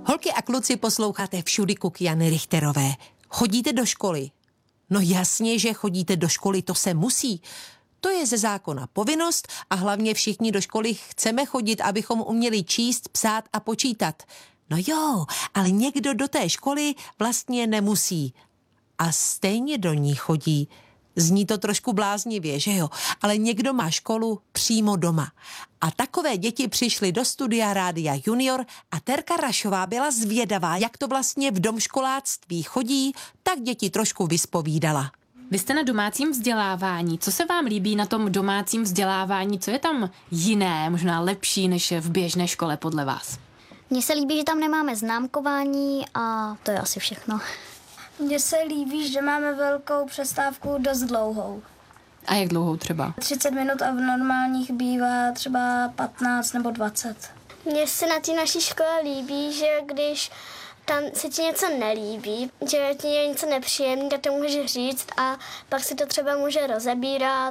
Holky a kluci, posloucháte Všudy Kuky Jany Richterové. Chodíte do školy? No jasně, že chodíte do školy, to se musí. To je ze zákona povinnost a hlavně všichni do školy chceme chodit, abychom uměli číst, psát a počítat. No jo, ale někdo do té školy vlastně nemusí. A stejně do ní chodí. Zní to trošku bláznivě, že jo? Ale někdo má školu přímo doma. A takové děti přišly do studia Rádia Junior a Terka Rašová byla zvědavá, jak to vlastně v domškoláctví chodí, tak děti trošku vyspovídala. Vy jste na domácím vzdělávání. Co se vám líbí na tom domácím vzdělávání? Co je tam jiné, možná lepší než v běžné škole podle vás? Mně se líbí, že tam nemáme známkování a to je asi všechno. Mně se líbí, že máme velkou přestávku dost dlouhou. A jak dlouhou třeba? 30 minut a v normálních bývá třeba 15 nebo 20. Mně se na té naší škole líbí, že když tam se ti něco nelíbí, že ti je něco nepříjemné, tak to může říct a pak si to třeba může rozebírat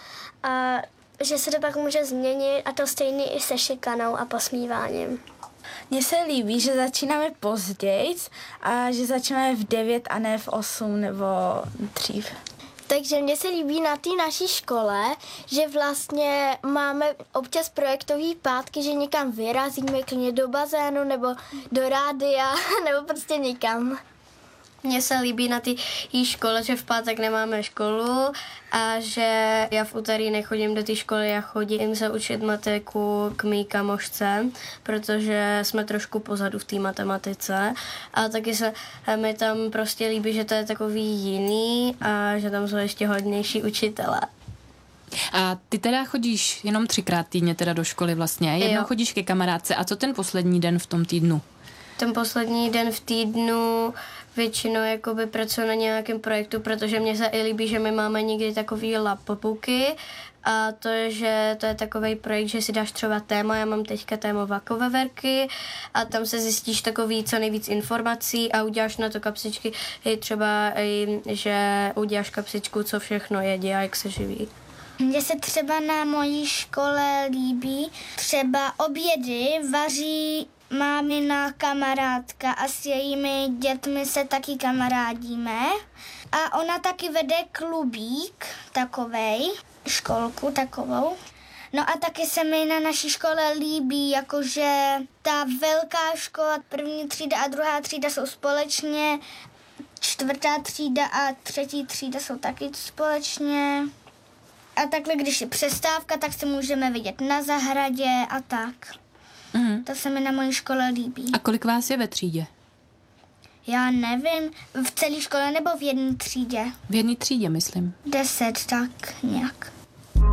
a že se to pak může změnit a to stejný i se šikanou a posmíváním. Mně se líbí, že začínáme později a že začínáme v 9 a ne v 8 nebo dřív. Takže mně se líbí na té naší škole, že vlastně máme občas projektový pátky, že někam vyrazíme, klidně do bazénu nebo do rádia, nebo prostě někam. Mně se líbí na té škole, že v pátek nemáme školu a že já v úterý nechodím do té školy, já chodím se učit matiku k mý kamošce, protože jsme trošku pozadu v té matematice a taky se mi tam prostě líbí, že to je takový jiný a že tam jsou ještě hodnější učitelé. A ty teda chodíš jenom 3krát týdně teda do školy vlastně, jednou chodíš ke kamarádce a co ten poslední den v tom týdnu? Ten poslední den v týdnu většinou jakoby pracuji na nějakém projektu, protože mně se i líbí, že my máme někdy takový laptopy a to je, že to je takový projekt, že si dáš třeba téma, já mám teďka téma vakoveverky a tam se zjistíš takový co nejvíc informací a uděláš na to kapsičky, třeba že uděláš kapsičku, co všechno jedí a jak se živí. Mně se třeba na mojí škole líbí, třeba obědy vaří mámina kamarádka a s jejími dětmi se taky kamarádíme. A ona taky vede klubík takovej, školku takovou. No a taky se mi na naší škole líbí, jakože ta velká škola, první třída a druhá třída jsou společně, čtvrtá třída a třetí třída jsou taky společně. A takhle, když je přestávka, tak se můžeme vidět na zahradě a tak. Mhm. To se mi na mojí škole líbí. A kolik vás je ve třídě? Já nevím, v celé škole nebo v jedné třídě? V jedné třídě, myslím. 10, tak nějak.